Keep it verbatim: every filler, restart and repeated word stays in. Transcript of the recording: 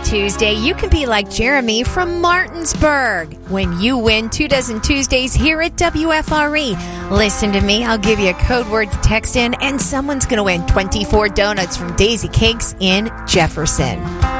Tuesday, you can be like Jeremy from Martinsburg. When you win two dozen Tuesdays here at W F R E, listen to me. I'll give you a code word to text in, and someone's going to win twenty-four donuts from Daisy Cakes in Jefferson.